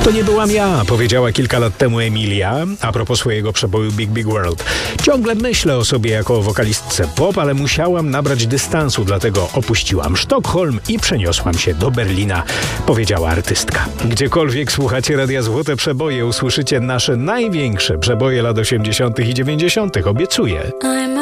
To nie byłam ja, powiedziała kilka lat temu Emilia a propos swojego przeboju Big Big World. Ciągle myślę o sobie jako o wokalistce pop, ale musiałam nabrać dystansu, dlatego opuściłam Sztokholm i przeniosłam się do Berlina, powiedziała artystka. Gdziekolwiek słuchacie Radia Złote Przeboje, usłyszycie nasze największe przeboje lat 80. i 90. Obiecuję.